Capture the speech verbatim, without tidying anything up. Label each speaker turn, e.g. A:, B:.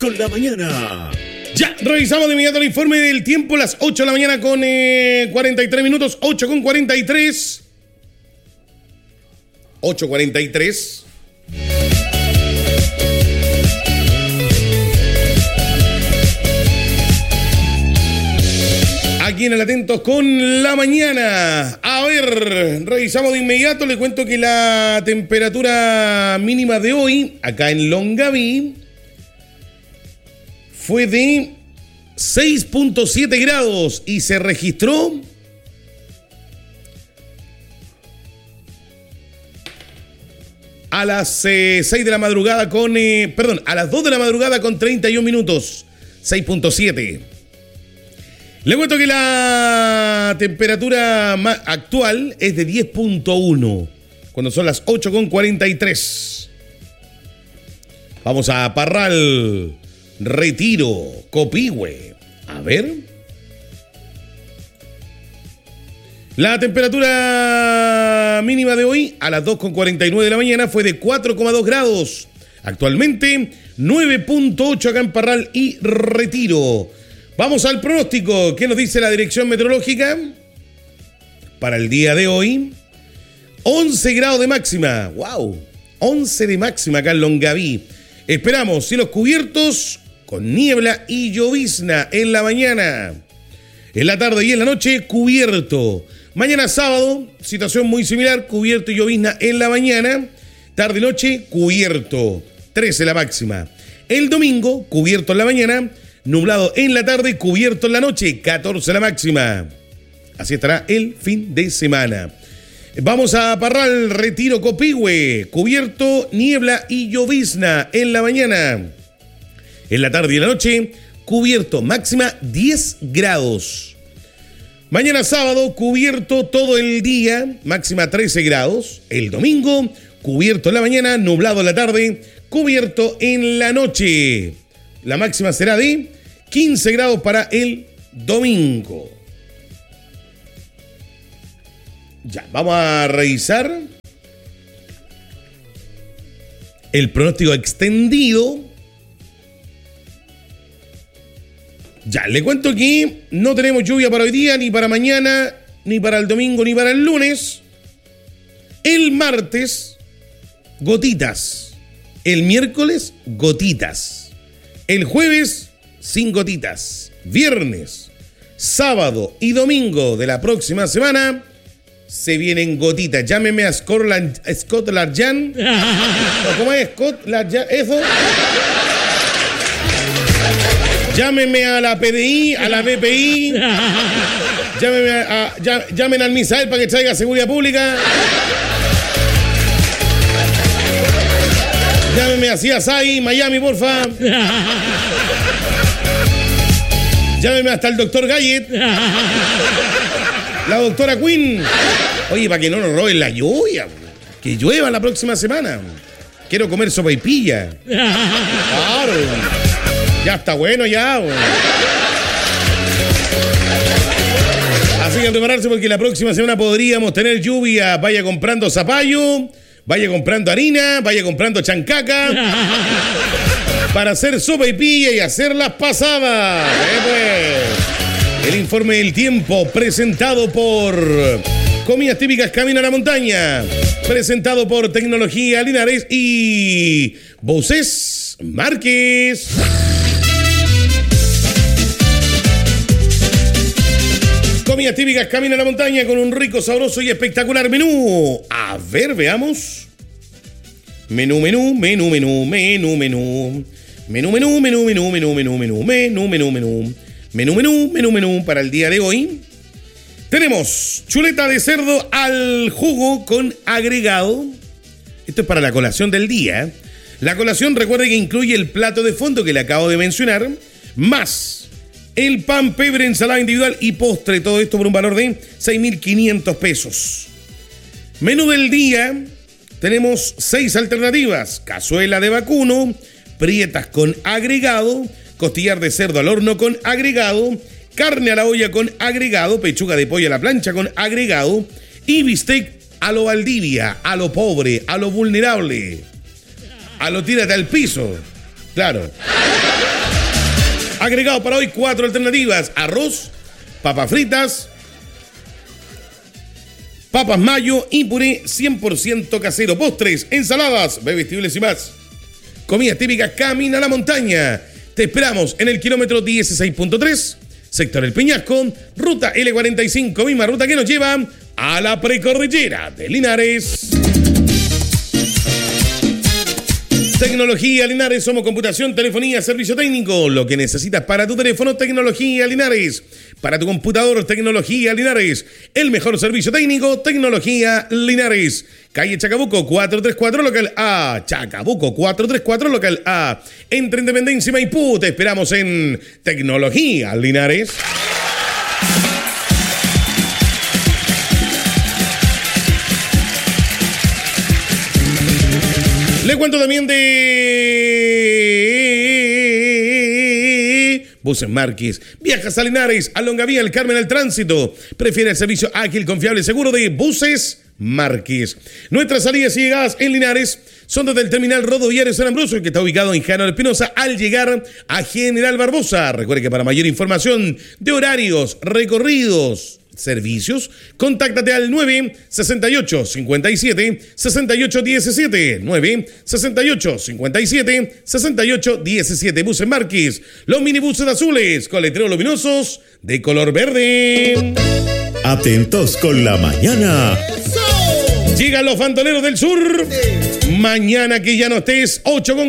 A: con la mañana.
B: Ya, revisamos de inmediato el informe del tiempo, las ocho de la mañana con eh, cuarenta y tres minutos, ocho con cuarenta y tres. ocho cuarenta y tres. Aquí en el Atentos con la mañana. A ver, revisamos de inmediato. Le cuento que la temperatura mínima de hoy, acá en Longaví, fue de seis punto siete grados y se registró a las eh, seis de la madrugada con, eh, perdón, a las dos de la madrugada con treinta y un minutos, seis punto siete. Le cuento que la temperatura actual es de diez punto uno, cuando son las ocho con cuarenta y tres. Vamos a Parral, Retiro, Copihue. A ver. La temperatura mínima de hoy a las dos con cuarenta y nueve de la mañana fue de cuatro coma dos grados. Actualmente nueve punto ocho acá en Parral y Retiro. Vamos al pronóstico. ¿Qué nos dice la dirección meteorológica? Para el día de hoy, once grados de máxima. ¡Wow! once de máxima acá en Longaví. Esperamos cielos cubiertos con niebla y llovizna en la mañana. En la tarde y en la noche, cubierto. Mañana sábado, situación muy similar, cubierto y llovizna en la mañana. Tarde y noche, cubierto. trece la máxima. El domingo, cubierto en la mañana. Nublado en la tarde, cubierto en la noche, catorce la máxima. Así estará el fin de semana. Vamos a Parral, Retiro, Copihue. Cubierto, niebla y llovizna en la mañana. En la tarde y en la noche, cubierto, máxima diez grados. Mañana sábado, cubierto todo el día, máxima trece grados. El domingo, cubierto en la mañana, nublado en la tarde, cubierto en la noche. La máxima será de quince grados para el domingo. Ya, vamos a revisar el pronóstico extendido. Ya, le cuento que no tenemos lluvia para hoy día, ni para mañana, ni para el domingo, ni para el lunes. El martes, gotitas. El miércoles, gotitas. El jueves, sin gotitas. Viernes, sábado y domingo de la próxima semana se vienen gotitas. Llámeme a Scotland, Scotland Yard. ¿Cómo es? Scotland Yard, eso. Llámeme a la P D I, a la B P I. Llámeme a, a, llá, llamen al Misael para que traiga seguridad pública. Llámeme a C S I, Miami, porfa. Llámeme hasta el doctor Gallet. La doctora Quinn. Oye, para que no nos roben la lluvia. Que llueva la próxima semana. Quiero comer sopaipilla. Claro. Ya está bueno ya. Güey. Así que a prepararse porque la próxima semana podríamos tener lluvia. Vaya comprando zapallo. Vaya comprando harina, vaya comprando chancaca para hacer sopa y pilla y hacer las pasadas. ¿Eh, pues? El informe del tiempo presentado por Comidas Típicas Camino a la Montaña, presentado por Tecnología Linares y Voces Márquez. Comidas típicas Camino a la Montaña con un rico, sabroso y espectacular menú. A ver, veamos. Menú, menú, menú, menú, menú, menú. Menú, menú, menú, menú, menú, menú, menú, menú, menú, menú. Menú, menú, menú, menú para el día de hoy. Tenemos chuleta de cerdo al jugo con agregado. Esto es para la colación del día. La colación, recuerde que incluye el plato de fondo que le acabo de mencionar, más el pan, pebre, ensalada individual y postre. Todo esto por un valor de seis mil quinientos pesos. Menú del día. Tenemos seis alternativas. Cazuela de vacuno, prietas con agregado, costillar de cerdo al horno con agregado, carne a la olla con agregado, pechuga de pollo a la plancha con agregado y bistec a lo Valdivia, a lo pobre, a lo vulnerable, a lo tírate al piso. Claro. Agregado para hoy cuatro alternativas: arroz, papas fritas, papas mayo y puré cien por ciento casero. Postres, ensaladas, bebestibles y más. Comidas típicas, camina a la montaña. Te esperamos en el kilómetro dieciséis punto tres, sector El Peñasco, ruta L cuarenta y cinco, misma ruta que nos lleva a la precordillera de Linares. Tecnología Linares, somos computación, telefonía, servicio técnico. Lo que necesitas para tu teléfono, Tecnología Linares. Para tu computador, Tecnología Linares. El mejor servicio técnico, Tecnología Linares. Calle Chacabuco, cuatrocientos treinta y cuatro, local A. Chacabuco, cuatrocientos treinta y cuatro, local A. Entre Independencia y Maipú, te esperamos en Tecnología Linares. Le cuento también de Buses Márquez. Viajas a Linares, a Longaví, al Carmen, al Tránsito. Prefiere el servicio ágil, confiable y seguro de Buses Márquez. Nuestras salidas y llegadas en Linares son desde el terminal rodoviario San Ambrosio, que está ubicado en General Espinosa, al llegar a General Barbosa. Recuerde que para mayor información de horarios, recorridos, servicios, contáctate al nueve sesenta y ocho, cincuenta y siete, sesenta y ocho diecisiete, nueve sesenta y ocho, cincuenta y siete, sesenta y ocho diecisiete. Buses Márquez, los minibuses azules con letreros luminosos de color verde.
A: Atentos con la mañana.
B: Llegan los Bandoleros del Sur. Mañana que ya no estés, ocho con